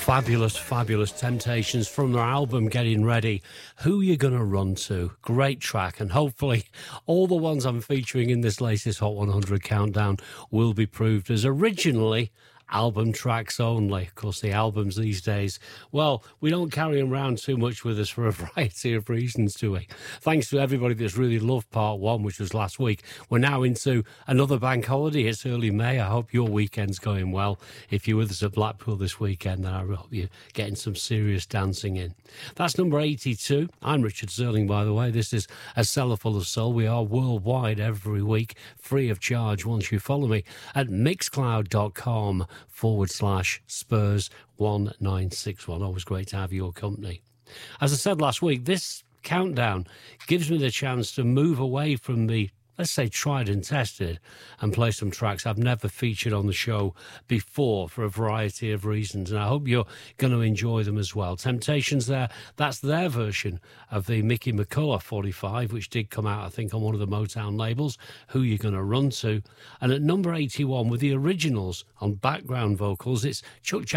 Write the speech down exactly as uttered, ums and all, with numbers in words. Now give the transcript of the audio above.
Fabulous, fabulous Temptations from their album Getting Ready. Who You Gonna Run To? Great track, and hopefully all the ones I'm featuring in this latest Hot one hundred countdown will be proved as originally album tracks only. Of course, the albums these days, well, we don't carry them around too much with us for a variety of reasons, do we? Thanks to everybody that's really loved part one, which was last week. We're now into another bank holiday. It's early May. I hope your weekend's going well. If you're with us at Blackpool this weekend, then I hope you're getting some serious dancing in. That's number eighty-two. I'm Richard Zerling, by the way. This is A Cellar Full of Soul. We are worldwide every week, free of charge once you follow me at mixcloud.com forward slash Spurs one nine six one. Always great to have your company. As I said last week, this countdown gives me the chance to move away from the, let's say, tried and tested and play some tracks I've never featured on the show before for a variety of reasons, and I hope you're going to enjoy them as well. Temptations there, that's their version of the Mickey McCullough forty-five, which did come out, I think, on one of the Motown labels, Who You Gonna Run To. And at number eighty-one, with the originals on background vocals, it's Chuck